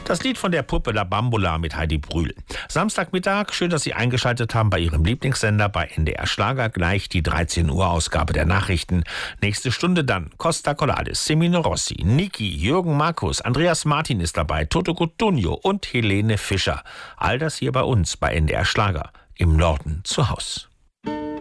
Das Lied von der Puppe La Bambola mit Heidi Brühl. Samstagmittag, schön, dass Sie eingeschaltet haben bei Ihrem Lieblingssender bei NDR Schlager. Gleich die 13 Uhr Ausgabe der Nachrichten. Nächste Stunde dann Costa Cordalis, Semino Rossi, Niki, Jürgen Markus, Andreas Martin ist dabei, Toto Cutugno und Helene Fischer. All das hier bei uns bei NDR Schlager im Norden zu Haus.